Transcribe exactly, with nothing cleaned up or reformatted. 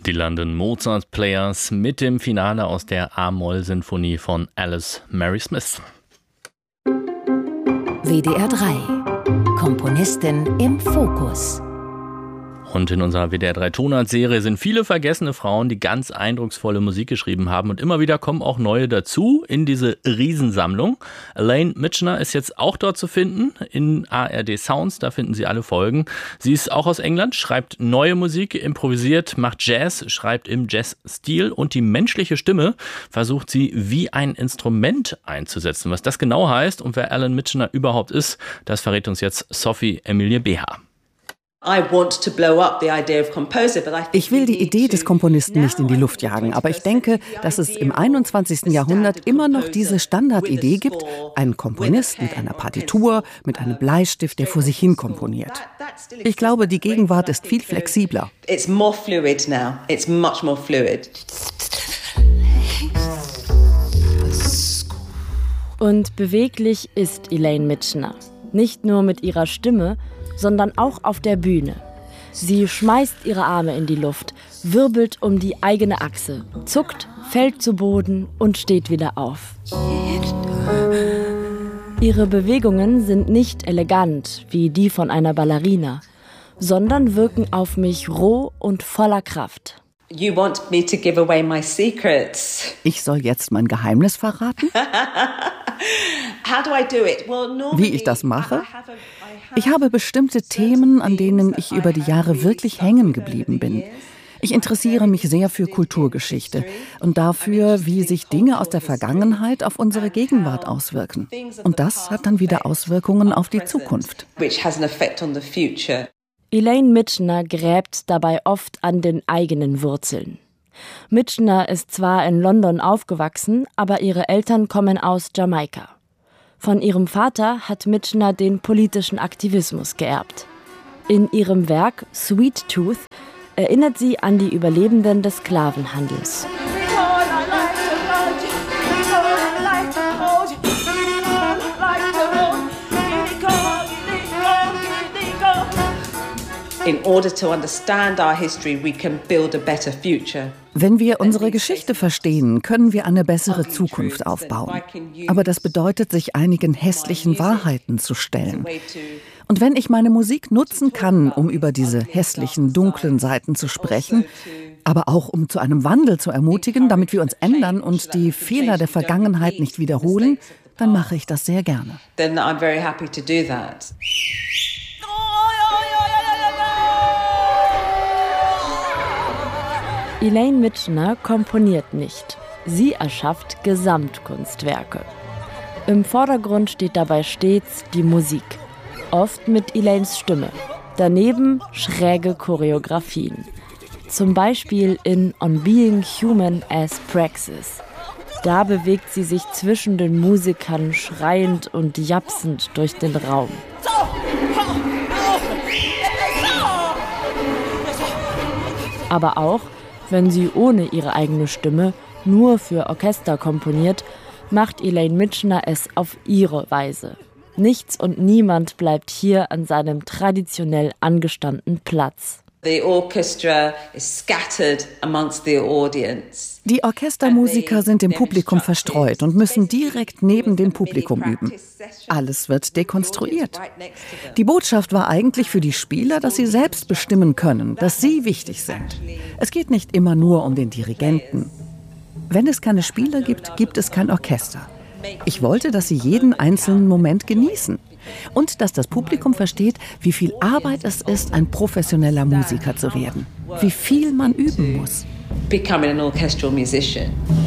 Die London Mozart Players mit dem Finale aus der A-Moll-Sinfonie von Alice Mary Smith. W D R drei. Komponistin im Fokus. Und in unserer W D R drei Tonart-Serie sind viele vergessene Frauen, die ganz eindrucksvolle Musik geschrieben haben. Und immer wieder kommen auch neue dazu in diese Riesensammlung. Elaine Michener ist jetzt auch dort zu finden, in A R D Sounds. Da finden Sie alle Folgen. Sie ist auch aus England, schreibt neue Musik, improvisiert, macht Jazz, schreibt im Jazz-Stil. Und die menschliche Stimme versucht sie wie ein Instrument einzusetzen. Was das genau heißt und wer Elaine Michener überhaupt ist, das verrät uns jetzt Sophie Emilie Beha. Ich will die Idee des Komponisten nicht in die Luft jagen, aber ich denke, dass es im einundzwanzigsten Jahrhundert immer noch diese Standardidee gibt, einen Komponist mit einer Partitur, mit einem Bleistift, der vor sich hin komponiert. Ich glaube, die Gegenwart ist viel flexibler. It's more fluid now. It's much more fluid. Und beweglich ist Elaine Michener. Nicht nur mit ihrer Stimme, sondern auch auf der Bühne. Sie schmeißt ihre Arme in die Luft, wirbelt um die eigene Achse, zuckt, fällt zu Boden und steht wieder auf. Ihre Bewegungen sind nicht elegant wie die von einer Ballerina, sondern wirken auf mich roh und voller Kraft. You want me to give away my secrets? Ich soll jetzt mein Geheimnis verraten? How do I do it? Well, normally, wie ich das mache? Ich habe bestimmte Themen, an denen ich über die Jahre wirklich hängen geblieben bin. Ich interessiere mich sehr für Kulturgeschichte und dafür, wie sich Dinge aus der Vergangenheit auf unsere Gegenwart auswirken. Und das hat dann wieder Auswirkungen auf die Zukunft. Elaine Michener gräbt dabei oft an den eigenen Wurzeln. Michener ist zwar in London aufgewachsen, aber ihre Eltern kommen aus Jamaika. Von ihrem Vater hat Michener den politischen Aktivismus geerbt. In ihrem Werk Sweet Tooth erinnert sie an die Überlebenden des Sklavenhandels. In order to understand our history, we can build a better future. Wenn wir unsere Geschichte verstehen, können wir eine bessere Zukunft aufbauen. Aber das bedeutet, sich einigen hässlichen Wahrheiten zu stellen. Und wenn ich meine Musik nutzen kann, um über diese hässlichen, dunklen Seiten zu sprechen, aber auch um zu einem Wandel zu ermutigen, damit wir uns ändern und die Fehler der Vergangenheit nicht wiederholen, dann mache ich das sehr gerne. Then I'm very happy to do that. Elaine Michener komponiert nicht. Sie erschafft Gesamtkunstwerke. Im Vordergrund steht dabei stets die Musik. Oft mit Elaines Stimme. Daneben schräge Choreografien. Zum Beispiel in On Being Human as Praxis. Da bewegt sie sich zwischen den Musikern schreiend und japsend durch den Raum. Aber auch, wenn sie ohne ihre eigene Stimme nur für Orchester komponiert, macht Elaine Michener es auf ihre Weise. Nichts und niemand bleibt hier an seinem traditionell angestammten Platz. The orchestra is scattered amongst the audience. Die Orchestermusiker sind im Publikum verstreut und müssen direkt neben dem Publikum üben. Alles wird dekonstruiert. Die Botschaft war eigentlich für die Spieler, dass sie selbst bestimmen können, dass sie wichtig sind. Es geht nicht immer nur um den Dirigenten. Wenn es keine Spieler gibt, gibt es kein Orchester. Ich wollte, dass sie jeden einzelnen Moment genießen. Und dass das Publikum versteht, wie viel Arbeit es ist, ein professioneller Musiker zu werden. Wie viel man üben muss. Becoming an orchestral musician.